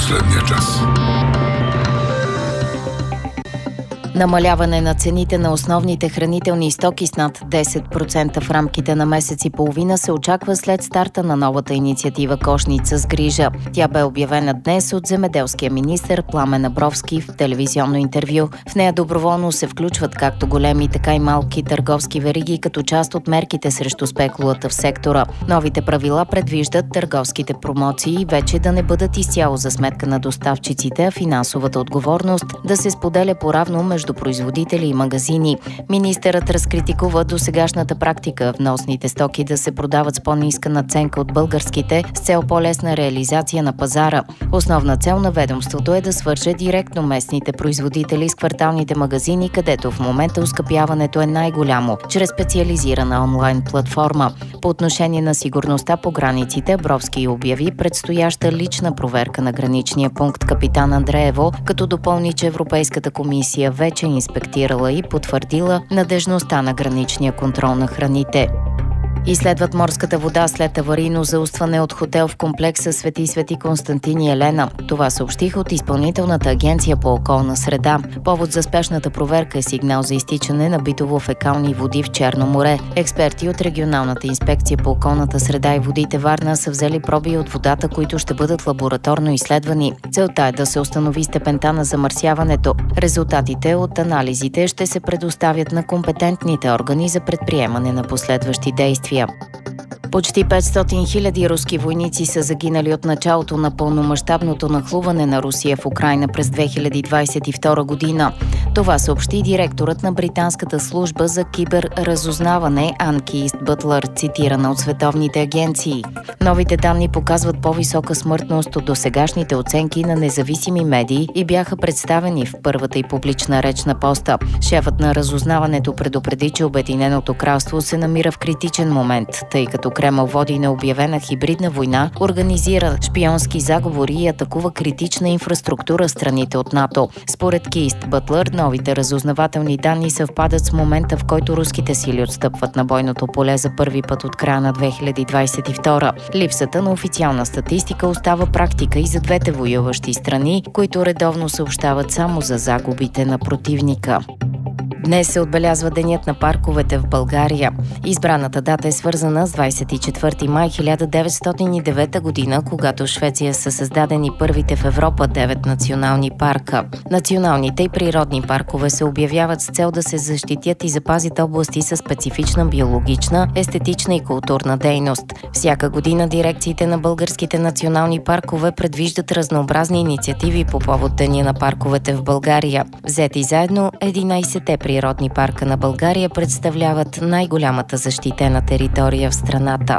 последния час. Намаляване на цените на основните хранителни стоки с над 10% в рамките на месец и половина се очаква след старта на новата инициатива "Кошница с грижа". Тя бе обявена днес от земеделския министър Пламен Абровски в телевизионно интервю. В нея доброволно се включват както големи, така и малки търговски вериги като част от мерките срещу спекулата в сектора. Новите правила предвиждат търговските промоции вече да не бъдат изцяло за сметка на доставчиците, а финансовата отговорност да се споделя поравно между производители и магазини. Министърът разкритикува досегашната практика вносните стоки да се продават с по-ниска надценка от българските с цел по-лесна реализация на пазара. Основна цел на ведомството е да свърже директно местните производители с кварталните магазини, където в момента оскъпяването е най-голямо, чрез специализирана онлайн платформа. По отношение на сигурността по границите, Абровски обяви предстояща лична проверка на граничния пункт Капитан Андреево, като допълни, че Европейската комисия вече инспектирала и потвърдила надежността на граничния контрол на храните. Изследват морската вода след аварийно заустване от хотел в комплекса Свети Константин и Елена. Това съобщиха от Изпълнителната агенция по околна среда. Повод за спешната проверка е сигнал за изтичане на битово-фекални води в Черно море. Експерти от Регионалната инспекция по околната среда и водите Варна са взели проби от водата, които ще бъдат лабораторно изследвани. Целта е да се установи степента на замърсяването. Резултатите от анализите ще се предоставят на компетентните органи за предприемане на последващи действия. Почти 500 хиляди руски войници са загинали от началото на пълномащабното нахлуване на Русия в Украйна през 2022 година. Това съобщи директорът на британската служба за киберразузнаване Анки Ист Бътлър, цитирана от световните агенции. Новите данни показват по-висока смъртност от досегашните оценки на независими медии и бяха представени в първата и публична реч на поста. Шефът на разузнаването предупреди, че Обединеното кралство се намира в критичен момент, тъй като Кремъл води необявена хибридна война, организира шпионски заговори и атакува критична инфраструктура страните от НАТО. Според Кист Бътлър, новите разузнавателни данни съвпадат с момента, в който руските сили отстъпват на бойното поле за първи път от края на 2022. Липсата на официална статистика остава практика и за двете воюващи страни, които редовно съобщават само за загубите на противника. Днес се отбелязва Денят на парковете в България. Избраната дата е свързана с 24 май 1909 година, когато в Швеция са създадени първите в Европа 9 национални парка. Националните и природни паркове се обявяват с цел да се защитят и запазят области със специфична биологична, естетична и културна дейност. Всяка година дирекциите на българските национални паркове предвиждат разнообразни инициативи по повод Деня на парковете в България. Взети заедно, 11-те природни парка на България представляват най-голямата защитена територия в страната.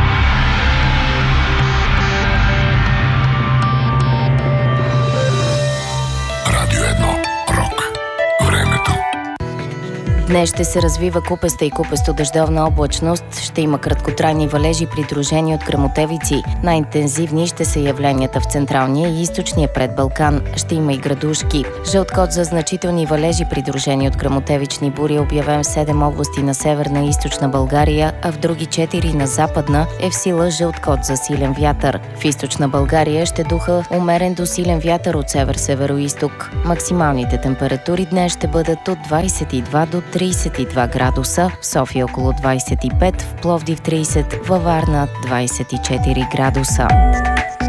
Радио 1. Рок. Времето. Днес ще се развива купеста и купесто-дъждовна облачност, ще има краткотрайни валежи, придружени от гръмотевици. Най-интензивни ще са явленията в централния и източния предбалкан. Ще има и градушки. Жълт код за значителни валежи, придружени от гръмотевични бури, е обявен в 7 области на северна и източна България, а в други 4 на западна е в сила жълт код за силен вятър. В източна България ще духа умерен до силен вятър от север-североизток. Максималните температури днес ще бъдат от 22 до 32 градуса, в София около 25, в Пловдив 30, във Варна 24 градуса.